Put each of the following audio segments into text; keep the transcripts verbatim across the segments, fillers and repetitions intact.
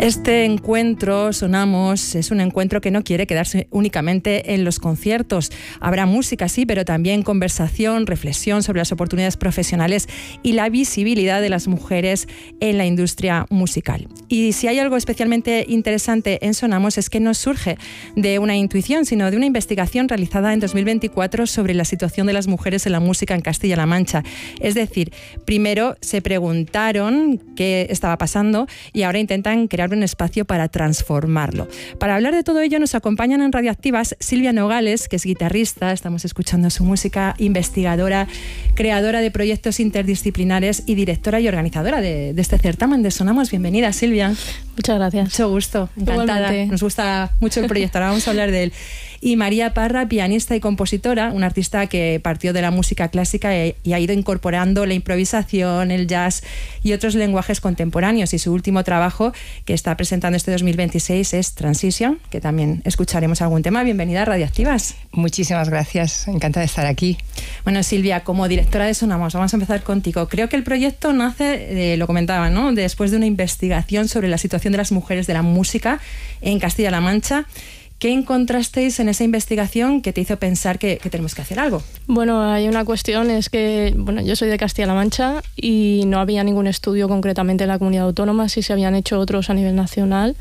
Este encuentro, Sonamos, es un encuentro que no quiere quedarse únicamente en los conciertos. Habrá música, sí, pero también conversación, reflexión sobre las oportunidades profesionales y la visibilidad de las mujeres en la industria musical. Y si hay algo especialmente interesante en Sonamos es que no surge de una intuición, sino de una investigación realizada en dos mil veinticuatro sobre la situación de las mujeres en la música en Castilla-La Mancha. Es decir, primero se preguntaron qué estaba pasando y ahora intentan crear un espacio para transformarlo. Para hablar de todo ello nos acompañan en Radioactivas Silvia Nogales, que es guitarrista, estamos escuchando su música, investigadora, creadora de proyectos interdisciplinares y directora y organizadora de, de este certamen de Sonamos. Bienvenida, Silvia. Muchas gracias. Mucho gusto, encantada. Igualmente. Nos gusta mucho el proyecto, ahora vamos a hablar de él. Y María Parra, pianista y compositora, una artista que partió de la música clásica y ha ido incorporando la improvisación, el jazz y otros lenguajes contemporáneos. Y su último trabajo, que está presentando este dos mil veintiséis, es Transition, que también escucharemos algún tema. Bienvenida a Radioactivas. Muchísimas gracias, encantada de estar aquí. Bueno, Silvia, como directora de Sonamos, vamos a empezar contigo. Creo que el proyecto nace, eh, lo comentaba, ¿no?, después de una investigación sobre la situación de las mujeres de la música en Castilla-La Mancha. ¿Qué encontrasteis en esa investigación que te hizo pensar que, que tenemos que hacer algo? Bueno, hay una cuestión, es que bueno, yo soy de Castilla-La Mancha y no había ningún estudio concretamente en la comunidad autónoma, sí se habían hecho otros a nivel nacional.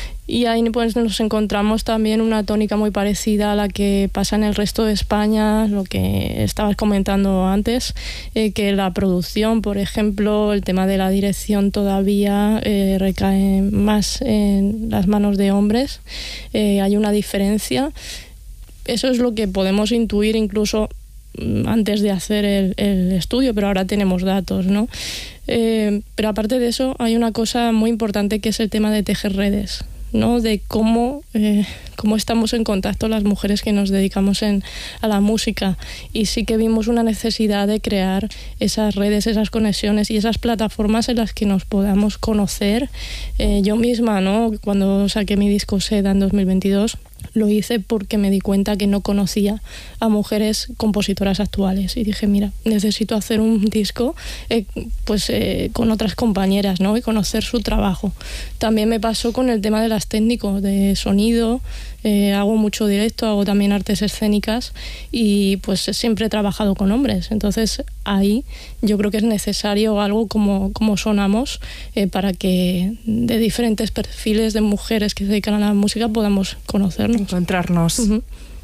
Y ahí pues, nos encontramos también una tónica muy parecida a la que pasa en el resto de España, lo que estabas comentando antes, eh, que la producción, por ejemplo, el tema de la dirección todavía eh, recae más en las manos de hombres. Eh, hay una diferencia. Eso es lo que podemos intuir incluso antes de hacer el, el estudio, pero ahora tenemos datos, ¿no? Eh, pero aparte de eso, hay una cosa muy importante que es el tema de tejer redes, ¿no? De cómo, eh, cómo estamos en contacto las mujeres que nos dedicamos en, a la música, y sí que vimos una necesidad de crear esas redes, esas conexiones y esas plataformas en las que nos podamos conocer. Eh, yo misma, ¿no?, cuando saqué mi disco Seda en dos mil veintidós, lo hice porque me di cuenta que no conocía a mujeres compositoras actuales y dije, mira, necesito hacer un disco eh, pues eh, con otras compañeras, ¿no?, y conocer su trabajo. También me pasó con el tema de las técnicos de sonido. Eh, hago mucho directo, hago también artes escénicas y pues siempre he trabajado con hombres. Entonces ahí yo creo que es necesario algo como, como Sonamos eh, para que de diferentes perfiles de mujeres que se dedican a la música podamos conocernos. Encontrarnos. Uh-huh.